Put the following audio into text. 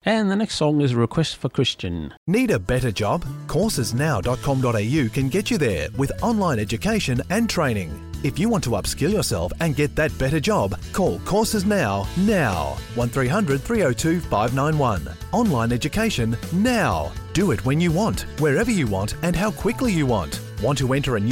And the next song is a request for Christian. Need a better job? Coursesnow.com.au can get you there with online education and training. If you want to upskill yourself and get that better job, call Courses Now. 1300 302 591. Online education now. Do it when you want, wherever you want, and how quickly you want. Want to enter a new